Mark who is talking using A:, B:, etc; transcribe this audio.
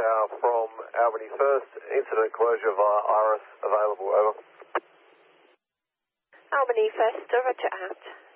A: Tower from Albany First. Incident closure via Iris available, over.
B: Albany First, roger out.